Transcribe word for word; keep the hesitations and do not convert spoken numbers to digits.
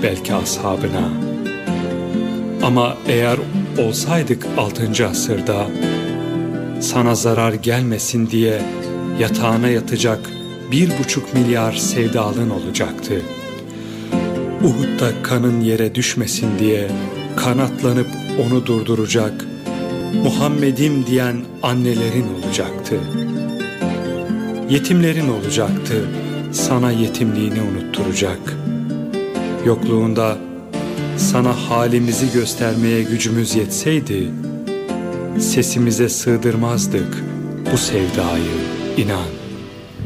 belki ashabına. Ama eğer olsaydık altıncı asırda, sana zarar gelmesin diye yatağına yatacak bir buçuk milyar sevdalın olacaktı. Uhud'da kanın yere düşmesin diye kanatlanıp onu durduracak Muhammed'im diyen annelerin olacaktı. Yetimlerin olacaktı, sana yetimliğini unutturacak. Yokluğunda sana halimizi göstermeye gücümüz yetseydi, sesimize sığdırmazdık bu sevdayı, inan.